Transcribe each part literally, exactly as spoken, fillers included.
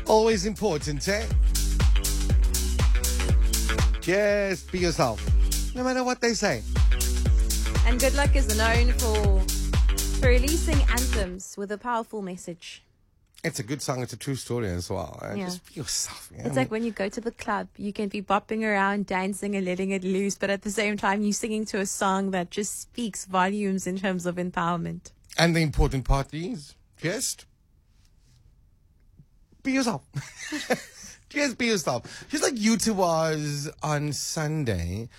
Always important, eh? Just be yourself, no matter what they say. And Good Luck is known for, for releasing anthems with a powerful message. It's a good song. It's a true story as well. Uh, Yeah. Just be yourself. Yeah? It's like when you go to the club, you can be bopping around, dancing and letting it loose, but at the same time, you're singing to a song that just speaks volumes in terms of empowerment. And the important part is just be yourself. Just be yourself. Just like you two was on Sunday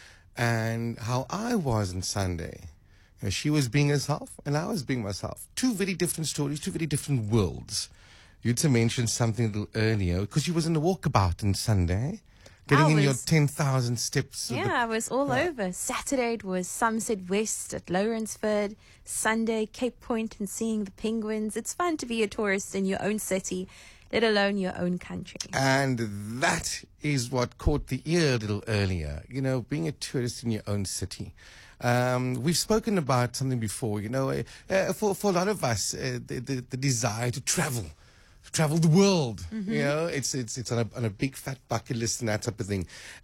and how I was on Sunday. You know, she was being herself and I was being myself. Two very different stories, two very different worlds. You two mentioned something a little earlier because you was in the walkabout on Sunday. Getting I in your was- ten thousand steps. with Yeah, the- I was all Yeah. over. Saturday it was Somerset West at Lawrenceford. Sunday, Cape Point and seeing the penguins. It's fun to be a tourist in your own city, let alone your own country. And that is what caught the ear a little earlier. You know, being a tourist in your own city. Um, we've spoken about something before, you know, uh, uh, for, for a lot of us, uh, the, the, the desire to travel. Travel the world, Mm-hmm. you know, it's it's it's on a on a big fat bucket list and that type of thing,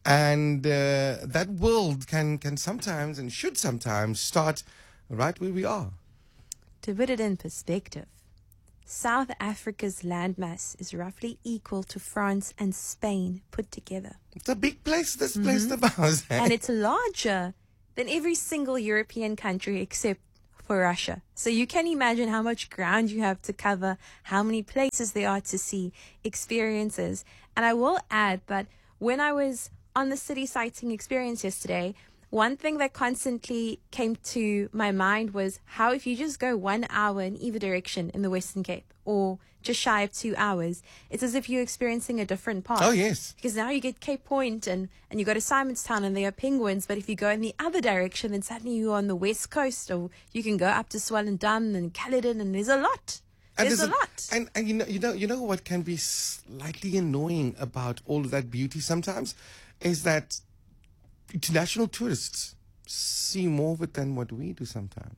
and uh, that world can can sometimes and should sometimes start right where we are. To put it in perspective, South Africa's landmass is roughly equal to France and Spain put together. It's a big place. This place of ours, eh? And it's larger than every single European country except for Russia. So you can imagine how much ground you have to cover, how many places there are to see, experiences. And I will add that when I was on the city sighting experience yesterday, one thing that constantly came to my mind was how if you just go one hour in either direction in the Western Cape or just shy of two hours, it's as if you're experiencing a different part. Oh, yes. Because now you get Cape Point and, and you go to Simonstown and there are penguins. But if you go in the other direction, then suddenly you're on the west coast, or you can go up to Swellendam and Caledon, and there's a lot. And There's a lot. And, and you know, you know, you know what can be slightly annoying about all of that beauty sometimes is that international tourists see more of it than what we do sometimes.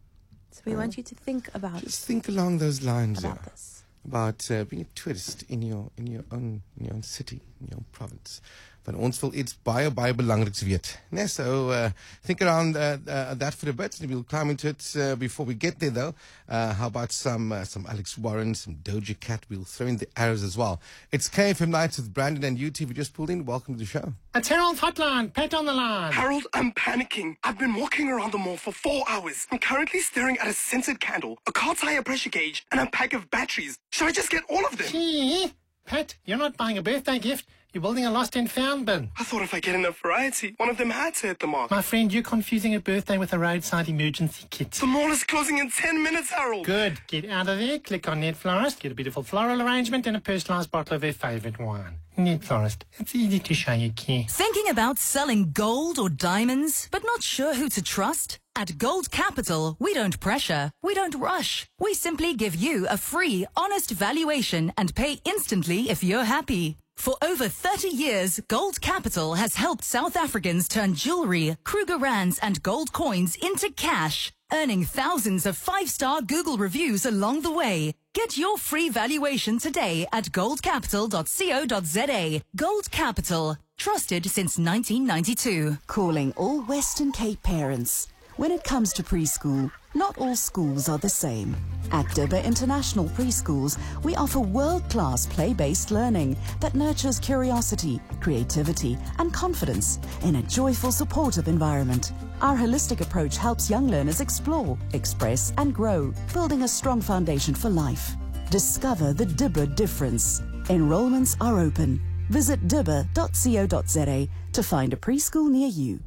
So we want you to think about, Just think along those lines. about yeah. this. About uh, being a tourist in your in your own in your own city, in your own province. But ons wil iets baie baie belangriks weet. Nee, so uh, think around uh, uh, that for a bit, and we'll climb into it uh, before we get there. Though, uh, how about some uh, some Alex Warren, some Doja Cat? We'll throw in the arrows as well. It's K F M Nights with Brandon and U T. We just pulled in. Welcome to the show. It's Harold Hotline. Pat on the line. Harold, I'm panicking. I've been walking around the mall for four hours. I'm currently staring at a scented candle, a car tire pressure gauge, and a pack of batteries. Should I just get all of them? Gee, Pat, you're not buying a birthday gift. You're building a lost and found bin. I thought if I get enough variety, one of them had to hit the mark. My friend, you're confusing a birthday with a roadside emergency kit. The mall is closing in ten minutes, Harold. Good. Get out of there, click on Net Florist, get a beautiful floral arrangement and a personalised bottle of their favourite wine. Net Florist. It's easy to show you care. Thinking about selling gold or diamonds, but not sure who to trust? At Gold Capital, we don't pressure, we don't rush. We simply give you a free, honest valuation and pay instantly if you're happy. For over thirty years, Gold Capital has helped South Africans turn jewelry, Kruger Rands and gold coins into cash, earning thousands of five-star Google reviews along the way. Get your free valuation today at gold capital dot co dot za. Gold Capital, trusted since nineteen ninety-two. Calling all Western Cape parents. When it comes to preschool, not all schools are the same. At Dibba International Preschools, we offer world-class play-based learning that nurtures curiosity, creativity, and confidence in a joyful, supportive environment. Our holistic approach helps young learners explore, express, and grow, building a strong foundation for life. Discover the Dibba difference. Enrollments are open. Visit dibba dot co dot za to find a preschool near you.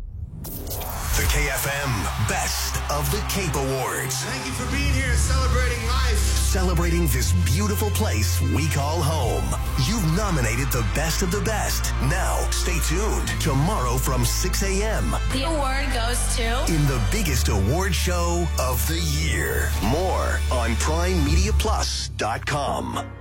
The K F M Best of the Cape Awards. Thank you for being here, celebrating life. Celebrating this beautiful place we call home. You've nominated the best of the best. Now, stay tuned. Tomorrow from six a.m. The award goes to... in the biggest award show of the year. More on prime media plus dot com.